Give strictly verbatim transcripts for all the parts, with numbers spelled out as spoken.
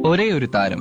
ഒരേ ഒരു താരം.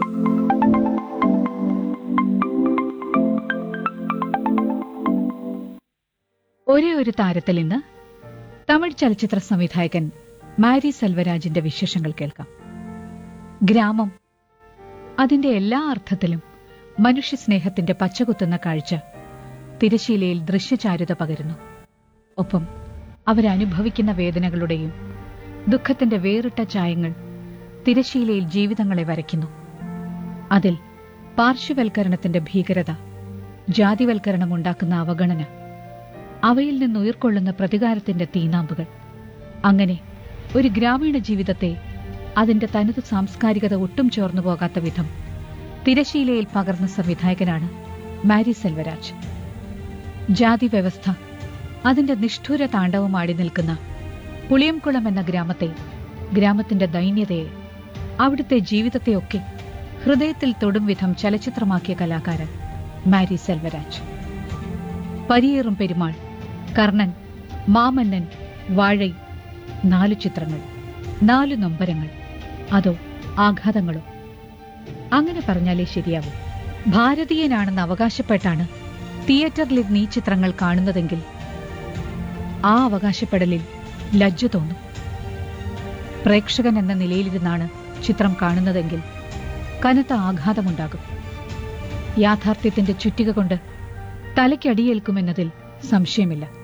ഒരേ ഒരു താരത്തിൽ ഇന്ന് തമിഴ് ചലച്ചിത്ര സംവിധായകൻ മാരി സെൽവരാജിന്റെ വിശേഷങ്ങൾ കേൾക്കാം. ഗ്രാമം അതിന്റെ എല്ലാ അർത്ഥത്തിലും മനുഷ്യസ്നേഹത്തിന്റെ പച്ചകുത്തുന്ന കാഴ്ച തിരശീലയിൽ ദൃശ്യചാരുത പകരുന്നു. ഒപ്പം അവരനുഭവിക്കുന്ന വേദനകളുടെയും ദുഃഖത്തിന്റെ വേറിട്ട ചായങ്ങൾ തിരശീലയിൽ ജീവിതങ്ങളെ വരയ്ക്കുന്നു. അതിൽ പാർശ്വവൽക്കരണത്തിന്റെ ഭീകരത, ജാതിവൽക്കരണം ഉണ്ടാക്കുന്ന അവഗണന, അവയിൽ നിന്ന് ഉയർക്കൊള്ളുന്ന പ്രതികാരത്തിന്റെ തീനാമ്പുകൾ, അങ്ങനെ ഒരു ഗ്രാമീണ ജീവിതത്തെ അതിന്റെ തനത് സാംസ്കാരികത ഒട്ടും ചോർന്നു പോകാത്ത വിധം തിരശീലയിൽ പകർന്ന സംവിധായകനാണ് മാരി സെൽവരാജ്. ജാതി വ്യവസ്ഥ അതിന്റെ നിഷ്ഠൂര താണ്ഡവമാടി നിൽക്കുന്ന പുളിയംകുളം എന്ന ഗ്രാമത്തെ, ഗ്രാമത്തിന്റെ ദൈന്യതയെ, അവിടുത്തെ ജീവിതത്തെയൊക്കെ ഹൃദയത്തിൽ തൊടും വിധം ചലച്ചിത്രമാക്കിയ കലാകാരൻ മാരി സെൽവരാജ്. പരിയേറും പെരുമാൾ, കർണൻ, മാമന്നൻ, വാഴൈ, നാലു ചിത്രങ്ങൾ, നാലു നൊമ്പരങ്ങൾ, അതോ ആഘാതങ്ങളോ? അങ്ങനെ പറഞ്ഞാലേ ശരിയാവും. ഭാരതീയനാണെന്ന് അവകാശപ്പെട്ടാണ് തിയേറ്ററിലിരുന്ന് ഈ ചിത്രങ്ങൾ കാണുന്നതെങ്കിൽ ആ അവകാശപ്പെടലിൽ ലജ്ജ തോന്നും. പ്രേക്ഷകൻ എന്ന നിലയിലിരുന്നാണ് ചിത്രം കാണുന്നതെങ്കിൽ കനത്ത ആഘാതമുണ്ടാകും. യാഥാർത്ഥ്യത്തിന്റെ ചുറ്റിക കൊണ്ട് തലയ്ക്കടിയേൽക്കുമെന്നതിൽ സംശയമില്ല.